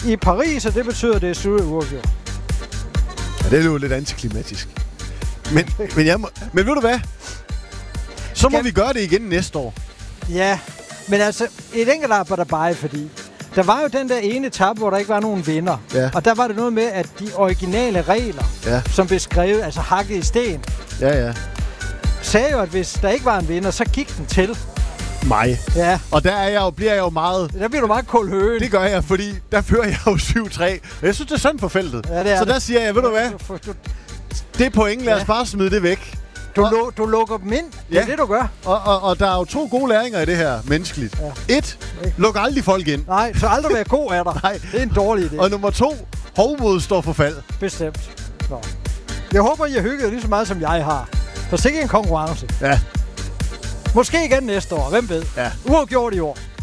i Paris, og det betyder, det er slut uafgjort. Ja, det er jo lidt antiklimatisk. Men ved du hvad? Så må vi gøre det igen næste år. Ja, men altså, et enkelt arbejde, fordi der var jo den der ene etape, hvor der ikke var nogen vinder. Ja. Og der var det noget med, at de originale regler, som blev skrevet, altså hakket i sten, sagde jo, at hvis der ikke var en vinder, så gik den til mig. Ja. Og der bliver jeg jo meget... Der bliver du meget kold høen. Det gør jeg, fordi der fører jeg jo 7-3. Og jeg synes, det er sådan for feltet. Ja, det er så det. der siger jeg, ved du hvad? Det point, lad os bare smide det væk. Du lukker dem ind. Det er det, du gør. Og der er jo 2 gode læringer i det her menneskeligt. Ja. 1. Luk aldrig folk ind. Nej, så aldrig være god af dig. Nej. Det er en dårlig idé. Og nummer 2. Hovmod står for fald. Bestemt. Nå. Jeg håber, I har hygget lige så meget, som jeg har. For sikkert en konkurrence. Ja. Måske igen næste år. Hvem ved? Ja. Uafgjort i år.